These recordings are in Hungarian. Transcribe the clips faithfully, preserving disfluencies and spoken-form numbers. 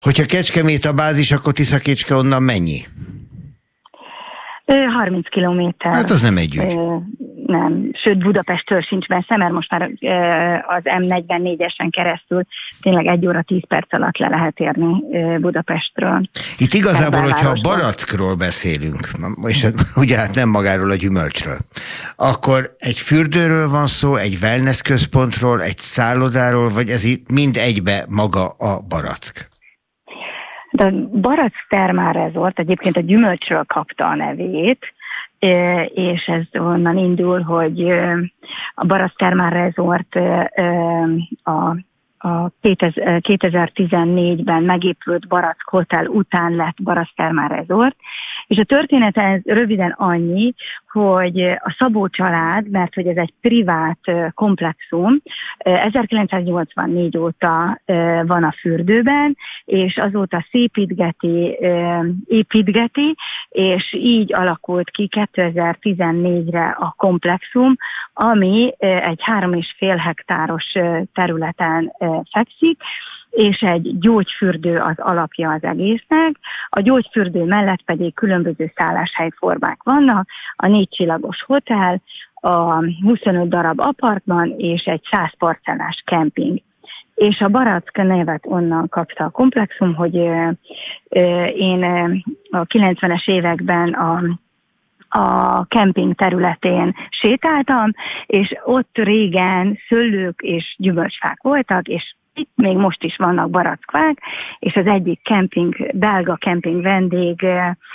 Hogyha Kecskemét a bázis, akkor Tiszakécske onnan mennyi? harminc kilométer. Hát az nem egy ügy. Nem, sőt Budapesttől sincs messze, mert most már az em negyvennégyesen keresztül tényleg egy óra tíz perc alatt le lehet érni Budapestről. Itt igazából, hogyha a barackról beszélünk, és ugye hát nem magáról a gyümölcsről, akkor egy fürdőről van szó, egy wellness központról, egy szállodáról, vagy ez itt mind egybe maga a barack? De a Barack Thermal Resort egyébként a gyümölcsről kapta a nevét, és ez onnan indul, hogy a Barack Thermal Resort a a kétezer-tizennégyben megépült Barack Hotel után lett Barack Thermal Resort, és a történet ez röviden annyi, hogy a Szabó család, mert hogy ez egy privát komplexum, ezerkilencszáznyolcvannégy óta van a fürdőben, és azóta szépítgeti, építgeti, és így alakult ki kétezer-tizennégyre a komplexum, ami egy három és fél hektáros területen fekszik, és egy gyógyfürdő az alapja az egésznek. A gyógyfürdő mellett pedig különböző szálláshelyformák vannak, a négy csillagos hotel, a huszonöt darab apartman és egy száz parcellás kemping. És a Barack nevet onnan kapta a komplexum, hogy én a kilencvenes években a a kemping területén sétáltam, és ott régen szőlők és gyümölcsfák voltak, és itt még most is vannak barackfák, és az egyik kemping, belga kemping vendég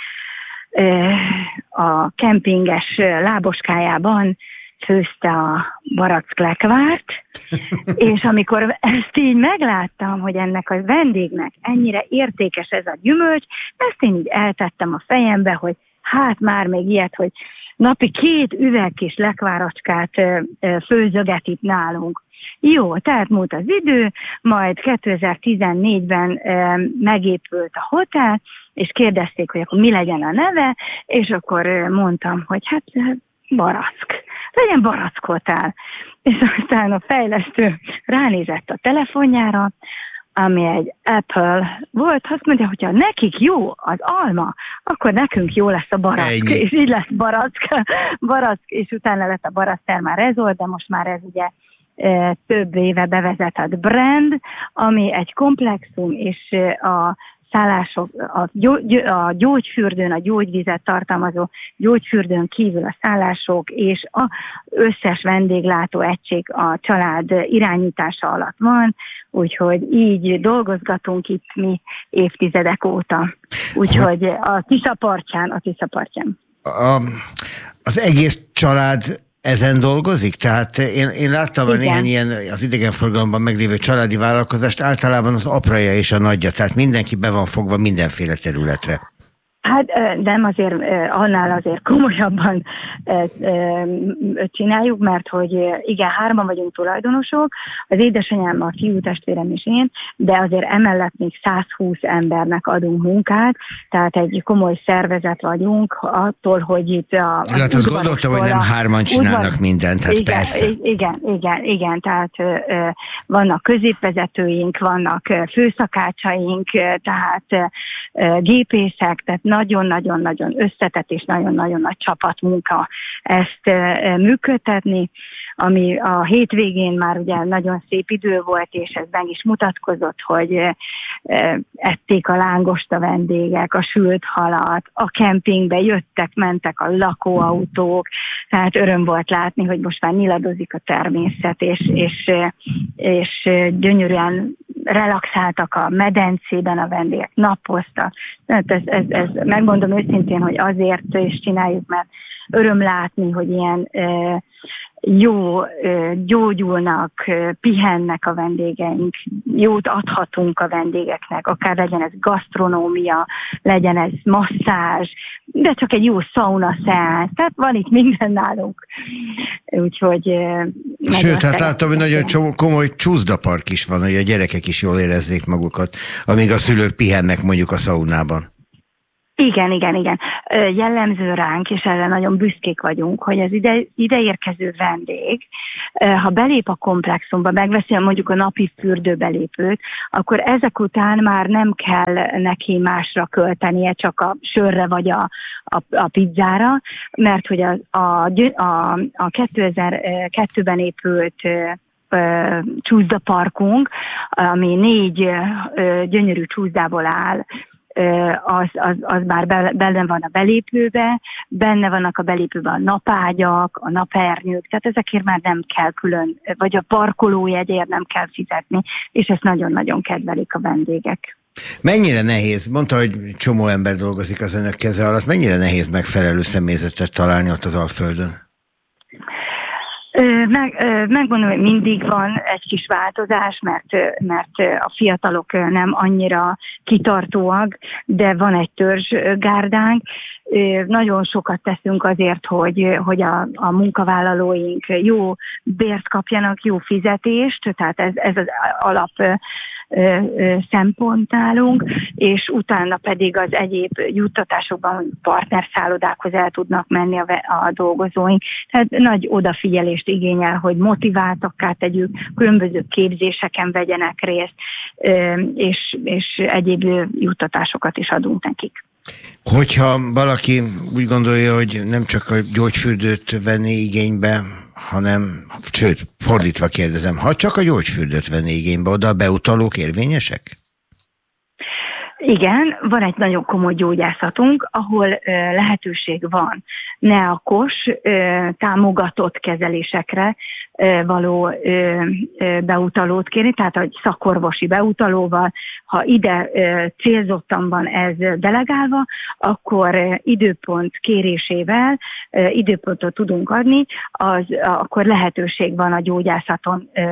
a kempinges láboskájában főzte a baracklekvárt, és amikor ezt így megláttam, hogy ennek a vendégnek ennyire értékes ez a gyümölcs, ezt én így eltettem a fejembe, hogy hát már még ilyet, hogy napi két üveg kis lekváracskát főzöget itt nálunk. Jó, tehát múlt az idő, majd kétezer-tizennégyben megépült a hotel, és kérdezték, hogy akkor mi legyen a neve, és akkor mondtam, hogy hát Barack. Legyen Barack Hotel. És aztán a fejlesztő ránézett a telefonjára, ami egy Apple volt, azt mondja, hogyha nekik jó az alma, akkor nekünk jó lesz a Barack, és így lesz Barack, Barack, és utána lett a Barack Thermal Resort, de most már ez ugye e, több éve bevezetett brand, ami egy komplexum, és a szállások, a, gyó, a gyógyfürdőn, a gyógyvizet tartalmazó gyógyfürdőn kívül a szállások és az összes vendéglátó egység a család irányítása alatt van, úgyhogy így dolgozgatunk itt mi évtizedek óta. Úgyhogy a Tiszapartján, a Tiszapartján. A, az egész család ezen dolgozik? Tehát én, én láttam a néhány ilyen az idegenforgalomban meglévő családi vállalkozást, általában az apraja és a nagyja, tehát mindenki be van fogva mindenféle területre. Hát nem, azért annál azért komolyabban csináljuk, mert hogy igen, hárman vagyunk tulajdonosok, az édesanyám, a fiú testvérem és én, de azért emellett még százhúsz embernek adunk munkát, tehát egy komoly szervezet vagyunk, attól, hogy itt a... Az hát azt gondoltam, hogy nem hárman csinálnak udvar... mindent, hát igen, persze. Igen, igen, igen, tehát vannak középvezetőink, vannak főszakácsaink, tehát gépészek, tehát nagyon-nagyon-nagyon összetett és nagyon-nagyon nagy csapatmunka ezt e, működtetni, ami a hétvégén már ugye nagyon szép idő volt, és ez meg is mutatkozott, hogy e, ették a lángost a vendégek, a sült halat, a kempingbe jöttek, mentek a lakóautók, tehát öröm volt látni, hogy most már nyiladozik a természet, és, és, és gyönyörűen relaxáltak a medencében a vendégek, napoztak. Ez, ez, ez, megmondom őszintén, hogy azért is csináljuk, mert öröm látni, hogy ilyen e, jó, e, gyógyulnak, e, pihennek a vendégeink, jót adhatunk a vendégeknek, akár legyen ez gasztronómia, legyen ez masszázs, de csak egy jó szauna szeánsz, tehát van itt minden nálunk. Úgyhogy... E, Sőt, hát láttam, hogy nagyon komoly csúszdapark is van, hogy a gyerekek is jól érezzék magukat, amíg a szülők pihennek mondjuk a szaunában. Igen, igen, igen. Jellemző ránk, és erre nagyon büszkék vagyunk, hogy az ide, ide érkező vendég, ha belép a komplexumba, megveszi mondjuk a napi fürdőbelépőt, akkor ezek után már nem kell neki másra költenie, csak a sörre vagy a, a, a pizzára, mert hogy a, a, a, a kétezer-kettőben épült csúszdaparkunk, ami négy gyönyörű csúszdából áll, Az, az, az már benne van a belépőbe, benne vannak a belépőben a napágyak, a napernyők, tehát ezekért már nem kell külön, vagy a parkolójegyért nem kell fizetni, és ezt nagyon-nagyon kedvelik a vendégek. Mennyire nehéz, mondta, hogy csomó ember dolgozik az önök keze alatt, mennyire nehéz megfelelő személyzetet találni ott az Alföldön? Meg, megmondom, hogy mindig van egy kis változás, mert, mert a fiatalok nem annyira kitartóak, de van egy törzsgárdánk. Nagyon sokat teszünk azért, hogy, hogy a, a munkavállalóink jó bért kapjanak, jó fizetést, tehát ez, ez az alap szempont nálunk, és utána pedig az egyéb juttatásokban partnerszállodákhoz el tudnak menni a, a dolgozóink. Tehát nagy odafigyelést igényel, hogy motiváltakká tegyük, különböző képzéseken vegyenek részt, és, és egyéb juttatásokat is adunk nekik. Hogyha valaki úgy gondolja, hogy nem csak a gyógyfürdőt venné igénybe, hanem, sőt, fordítva kérdezem, ha csak a gyógyfürdőt venné igénybe, oda a beutalók érvényesek? Igen, van egy nagyon komoly gyógyászatunk, ahol ö, lehetőség van neakos, ö, támogatott kezelésekre ö, való ö, ö, beutalót kérni, tehát egy szakorvosi beutalóval, ha ide ö, célzottan van ez delegálva, akkor ö, időpont kérésével ö, időpontot tudunk adni, az, akkor lehetőség van a gyógyászaton ö,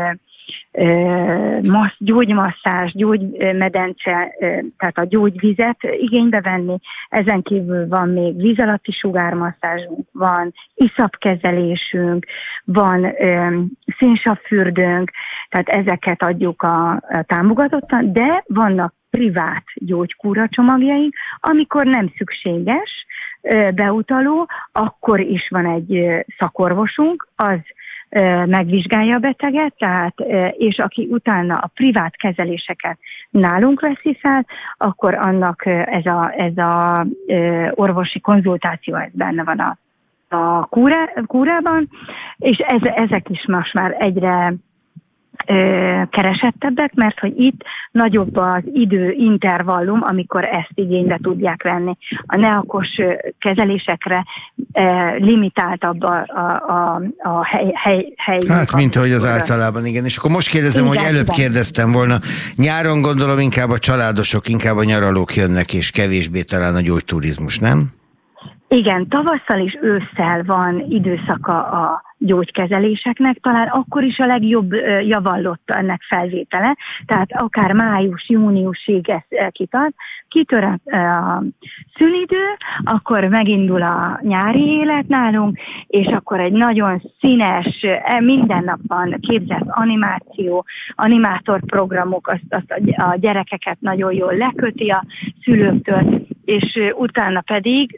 gyógymasszázs, gyógymedence, tehát a gyógyvizet igénybe venni. Ezen kívül van még víz alatti sugármasszázsunk, van iszapkezelésünk, van szénsavfürdőnk, tehát ezeket adjuk a, a támogatottan, de vannak privát gyógykúra csomagjaink, amikor nem szükséges beutaló, akkor is van egy szakorvosunk, az megvizsgálja a beteget, tehát, és aki utána a privát kezeléseket nálunk veszi fel, akkor annak ez a, ez a orvosi konzultáció, ez benne van a, a kúrá, kúrában, és ez, ezek is most már egyre keresettebbek, mert hogy itt nagyobb az időintervallum, amikor ezt igénybe tudják venni. A neakos kezelésekre limitáltabb a, a, a, a hely, hely, hely Hát, mint ahogy az általában, igen. És akkor most kérdezem, igen, hogy előbb igen. kérdeztem volna, nyáron gondolom inkább a családosok, inkább a nyaralók jönnek, és kevésbé talán a gyógyturizmus, nem? Igen, tavasszal és ősszel van időszaka a gyógykezeléseknek, talán akkor is a legjobb javallott ennek felvétele, tehát akár május, júniusig ez kitart, kitör a szünidő, akkor megindul a nyári élet nálunk, és akkor egy nagyon színes, minden nap van képzett animáció, animátorprogramok, azt, azt a gyerekeket nagyon jól leköti a szülőktől, és utána pedig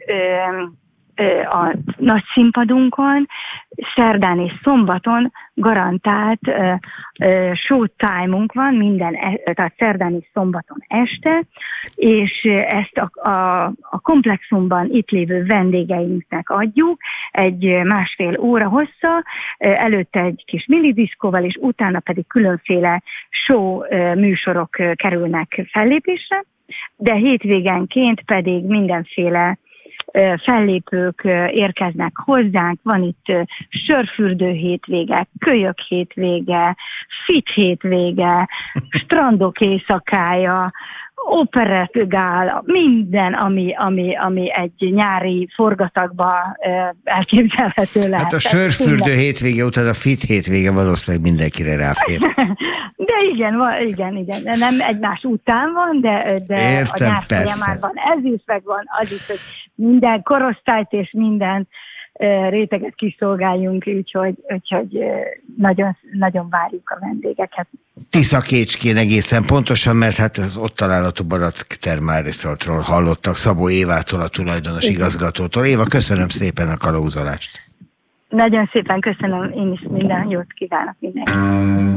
a nagy színpadunkon, szerdán és szombaton garantált uh, uh, showtime-unk van, minden, tehát szerdán és szombaton este, és ezt a, a, a komplexumban itt lévő vendégeinknek adjuk, egy másfél óra hossza, előtte egy kis minidiszkóval, és utána pedig különféle show uh, műsorok uh, kerülnek fellépésre, de hétvégenként pedig mindenféle fellépők érkeznek hozzánk, van itt sörfürdő hétvége, kölyök hétvége, fit hétvége, strandok éjszakája, operettgála, minden, ami, ami, ami egy nyári forgatagba elképzelhető lehet. Hát a sörfürdő hétvége után a fit hétvége valószínűleg mindenkire ráfér. De igen, igen, igen. Nem egymás után van, de, de értem, a nyár folyamán van. Ez is megvan, az is, hogy minden korosztályt és minden réteget kiszolgáljunk, úgyhogy, úgyhogy nagyon, nagyon várjuk a vendégeket. Tiszakécskén egészen pontosan, mert hát az ott található Barack Termálresortról hallottak Szabó Évától, a tulajdonos Igen. igazgatótól. Éva, köszönöm szépen a kalauzolást. Nagyon szépen köszönöm, én is minden jót kívánok mindenkinek.